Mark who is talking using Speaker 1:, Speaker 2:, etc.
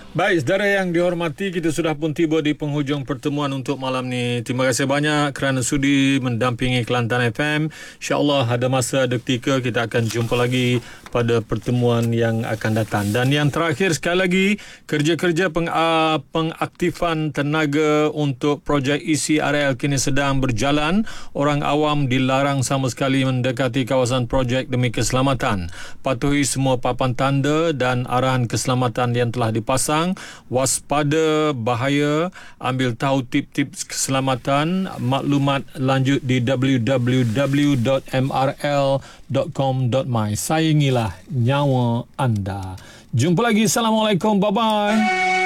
Speaker 1: Baik, saudara yang dihormati, kita sudah pun tiba di penghujung pertemuan untuk malam ni. Terima kasih banyak kerana sudi mendampingi Kelantan FM. InsyaAllah ada masa, ada ketika kita akan jumpa lagi pada pertemuan yang akan datang. Dan yang terakhir sekali lagi, kerja-kerja pengaktifan tenaga untuk projek ECRL kini sedang berjalan. Orang awam dilarang sama sekali mendekati kawasan projek demi keselamatan. Patuhi semua papan tanda dan arahan keselamatan yang telah dipasang. Waspada bahaya, ambil tahu tip-tips keselamatan. Maklumat lanjut di www.mrl.com.my. Sayangilah nyawa anda. Jumpa lagi. Assalamualaikum. Bye-bye.